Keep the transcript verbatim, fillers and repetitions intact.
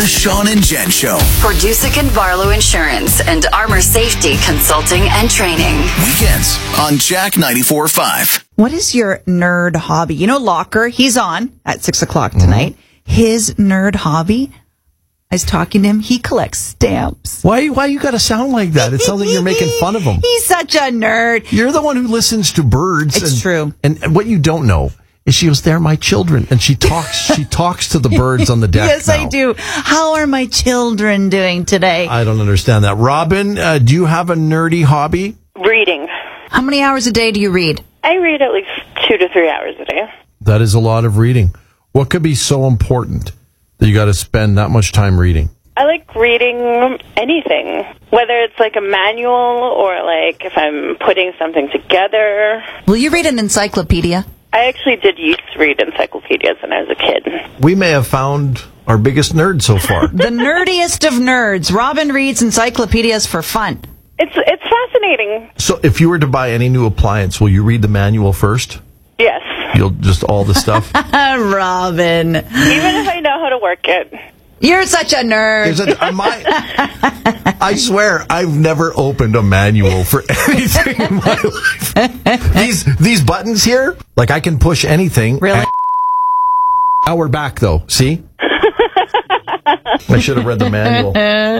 The Sean and Jen Show. For Dusick and Barlow Insurance and Armor Safety Consulting and Training. Weekends on Jack ninety-four point five. What is your nerd hobby? You know, Locker, he's on at six o'clock tonight. Mm-hmm. His nerd hobby, I was talking to him, he collects stamps. Why Why you got to sound like that? It sounds like you're making fun of him. He's such a nerd. You're the one who listens to birds. It's and, true. And what you don't know is she goes, they're my children. And she talks She talks to the birds on the deck Yes, now. I do. How are my children doing today? I don't understand that. Robin, uh, do you have a nerdy hobby? Reading. How many hours a day do you read? I read at least two to three hours a day. That is a lot of reading. What could be so important that you got to spend that much time reading? I like reading anything, whether it's like a manual or like if I'm putting something together. Will you read an encyclopedia? I actually did used to read encyclopedias when I was a kid. We may have found our biggest nerd so far. The nerdiest of nerds. Robin reads encyclopedias for fun. It's it's fascinating. So if you were to buy any new appliance, will you read the manual first? Yes. You'll just all the stuff? Robin. Even if I know how to work it. You're such a nerd. Is it, am I, I swear, I've never opened a manual for anything in my life. These these buttons here, like I can push anything. Really? Now we're back, though. See? I should have read the manual.